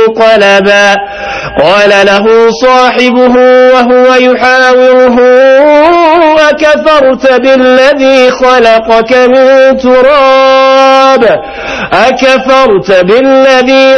منقلبا قال له صاحبه وهو يحاوره أكفرت بالذي خلقك من تراب